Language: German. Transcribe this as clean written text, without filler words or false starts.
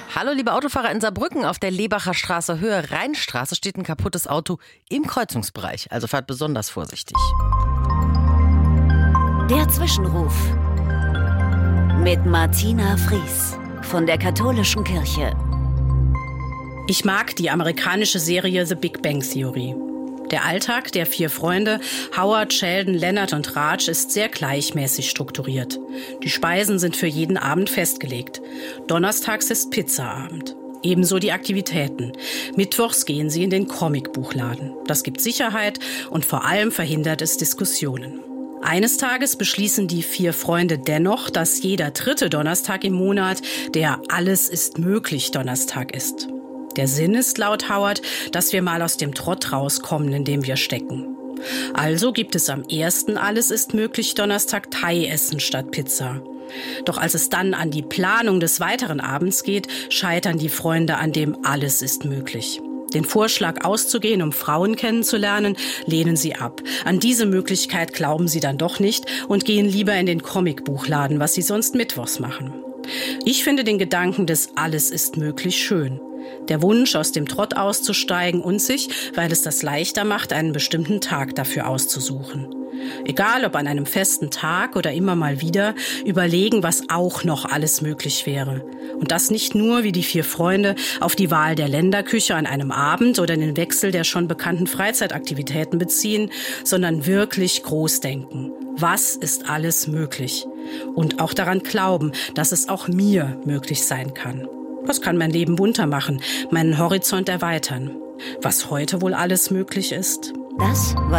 Hallo liebe Autofahrer in Saarbrücken, auf der Lebacher Straße Höhe Rheinstraße steht ein kaputtes Auto im Kreuzungsbereich, also fahrt besonders vorsichtig. Der Zwischenruf mit Martina Fries von der Katholischen Kirche. Ich mag die amerikanische Serie The Big Bang Theory. Der Alltag der 4 Freunde, Howard, Sheldon, Leonard und Raj, ist sehr gleichmäßig strukturiert. Die Speisen sind für jeden Abend festgelegt. Donnerstags ist Pizzaabend. Ebenso die Aktivitäten. Mittwochs gehen sie in den Comicbuchladen. Das gibt Sicherheit und vor allem verhindert es Diskussionen. Eines Tages beschließen die 4 Freunde dennoch, dass jeder 3. Donnerstag im Monat der Alles ist möglich Donnerstag ist. Der Sinn ist laut Howard, dass wir mal aus dem Trott rauskommen, in dem wir stecken. Also gibt es am 1. Alles ist möglich Donnerstag Thai-Essen statt Pizza. Doch als es dann an die Planung des weiteren Abends geht, scheitern die Freunde an dem Alles ist möglich. Den Vorschlag auszugehen, um Frauen kennenzulernen, lehnen sie ab. An diese Möglichkeit glauben sie dann doch nicht und gehen lieber in den Comicbuchladen, was sie sonst mittwochs machen. Ich finde den Gedanken des Alles ist möglich schön. Der Wunsch, aus dem Trott auszusteigen und sich, weil es das leichter macht, einen bestimmten Tag dafür auszusuchen. Egal ob an einem festen Tag oder immer mal wieder, überlegen, was auch noch alles möglich wäre. Und das nicht nur, wie die 4 Freunde, auf die Wahl der Länderküche an einem Abend oder den Wechsel der schon bekannten Freizeitaktivitäten beziehen, sondern wirklich groß denken. Was ist alles möglich? Und auch daran glauben, dass es auch mir möglich sein kann. Was kann mein Leben bunter machen, meinen Horizont erweitern? Was heute wohl alles möglich ist? Das war